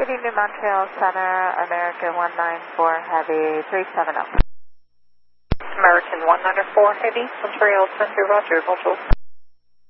City, New Montreal Center, American 194 Heavy 370. American 194 Heavy, Montreal Center, Roger, Bonjour.